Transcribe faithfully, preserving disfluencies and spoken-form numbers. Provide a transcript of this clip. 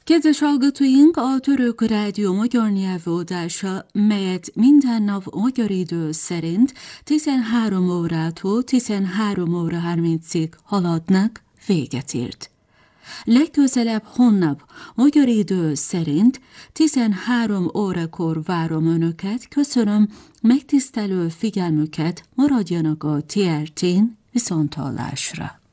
Kedves hallgatóink, a Török Rádió magyar nyelvóadása, melyet minden nap magyar idő szerint tizenhárom órától tizenhárom óra harmincig haladnak, véget ért. Legközelebb holnap magyar idő szerint tizenhárom órakor várom Önöket, köszönöm megtisztelő figyelmüket, maradjanak a té er tén, viszonthallásra.